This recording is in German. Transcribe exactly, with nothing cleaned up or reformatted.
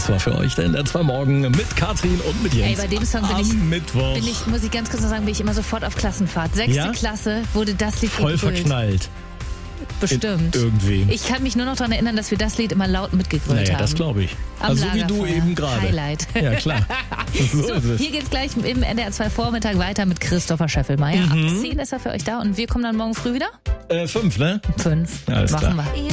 zwar für euch der N D R zwei Morgen mit Katrin und mit Jens. Ey, bei dem Song bin am ich, Mittwoch. bin ich, muss ich ganz kurz noch sagen, bin ich immer sofort auf Klassenfahrt. Sechste Ja? Klasse wurde das Lied Voll gegrölt. verknallt. Bestimmt. In irgendwie. Ich kann mich nur noch daran erinnern, dass wir das Lied immer laut mitgegrölt Naja, haben. das glaube ich. Am Also wie du Lagerfeuer. eben gerade. Highlight. Ja, klar. So, So, ist es. hier geht's gleich im N D R zwei Vormittag weiter mit Christopher Scheffelmeier. Mhm. Ab zehn ist er für euch da und wir kommen dann morgen früh wieder. Äh, fünf, ne? Fünf. Alles Machen klar. wir.